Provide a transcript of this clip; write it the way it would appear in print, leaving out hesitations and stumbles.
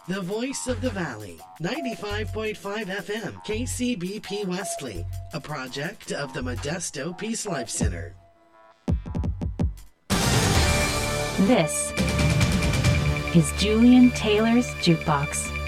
The Voice of the Valley, 95.5 FM, KCBP Wesley, a project of the Modesto Peace Life Center. This is Julian Taylor's Jukebox.